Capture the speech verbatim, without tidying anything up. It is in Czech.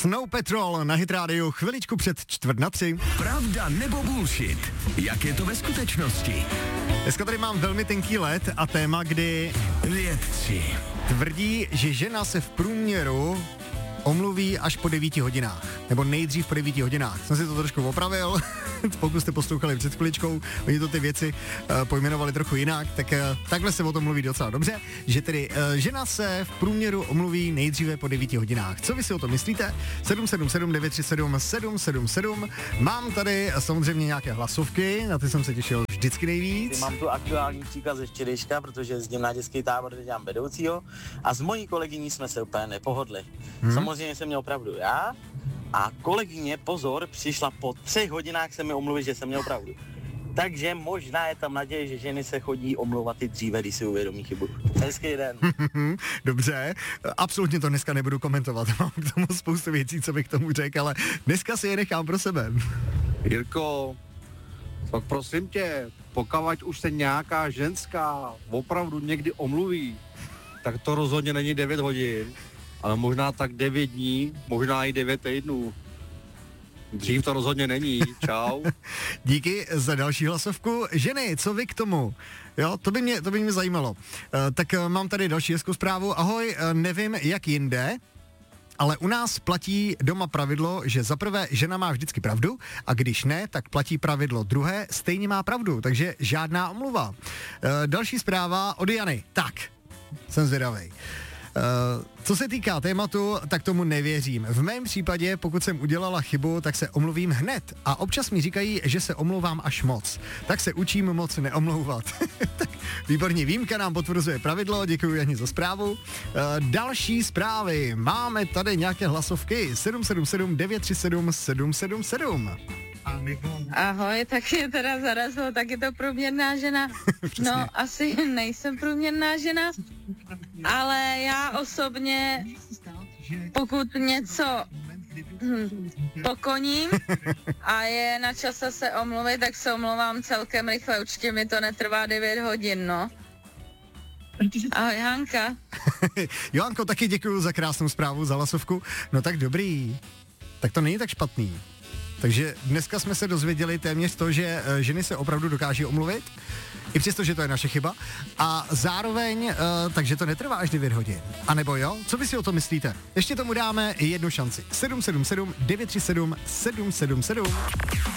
Snow Patrol na Hit Radio chviličku před čtvrt na tři. Pravda nebo bullshit? Jak je to ve skutečnosti? Dneska tady mám velmi tenký led a téma, kdy vědci tvrdí, že žena se v průměru omluví až po devíti hodinách. Nebo nejdřív po devíti hodinách. Jsem si to trošku opravil, pokud jste poslouchali před chviličkou, oni to ty věci uh, pojmenovali trochu jinak, tak uh, takhle se o tom mluví docela dobře, že tedy uh, žena se v průměru omluví nejdříve po devíti hodinách. Co vy si o tom myslíte? sedm sedm sedm devět tři sedm sedm sedm sedm. Mám tady samozřejmě nějaké hlasovky, na ty jsem se těšil vždycky nejvíc. Mám tu aktuální příklad ze včerejška, protože jezdím na dětský tábor, kde dělám vedoucího a s mojí kolegyní jsme se úplně nepohodli. Hmm. Samozřejmě jsem měl pravdu já a kolegyně, pozor, přišla po třech hodinách se mi omluvit, že jsem měl pravdu. Takže možná je tam naděje, že ženy se chodí omlouvat i dříve, když si uvědomí chybu. Hezký den. Dobře, absolutně to dneska nebudu komentovat, mám k tomu spoustu věcí, co bych k tomu řekl, ale dneska si je nechám pro sebe. Jirko, tak prosím tě, pokud už se nějaká ženská opravdu někdy omluví, tak to rozhodně není devět hodin, ale možná tak devět dní, možná i devět týdnů. Dřív to rozhodně není. Čau. Díky za další hlasovku. Ženy, co vy k tomu? Jo, to by mě, to by mě zajímalo. Uh, tak uh, mám tady další hezkou zprávu. Ahoj, uh, nevím jak jinde, ale u nás platí doma pravidlo, že za prvé žena má vždycky pravdu a když ne, tak platí pravidlo druhé, stejně má pravdu, takže žádná omluva. Uh, další zpráva od Jany. Tak, jsem zvědavej. Uh, co se týká tématu, tak tomu nevěřím. V mém případě, pokud jsem udělala chybu, tak se omluvím hned. A občas mi říkají, že se omlouvám až moc. Tak se učím moc neomlouvat. Tak výborně, výjimka nám potvrzuje pravidlo, děkuji Jani za zprávu. Uh, další zprávy. Máme tady nějaké hlasovky. sedm sedm sedm devět tři sedm sedm sedm sedm. Ahoj, tak je teda zarazilo, tak je to průměrná žena. No, asi nejsem průměrná žena, ale já osobně, pokud něco hm, pokoním a je na čase se omluvit, tak se omlouvám celkem rychle, určitě mi to netrvá devět hodin, no. Ahoj, Hanka. Johanko, taky děkuju za krásnou zprávu, za hlasovku. No tak dobrý, tak to není tak špatný. Takže dneska jsme se dozvěděli téměř to, že ženy se opravdu dokáží omluvit, i přesto, že to je naše chyba. A zároveň, uh, takže to netrvá až devět hodin. A nebo jo? Co vy si o tom myslíte? Ještě tomu dáme jednu šanci. sedm sedm sedm devět tři sedm sedm sedm sedm.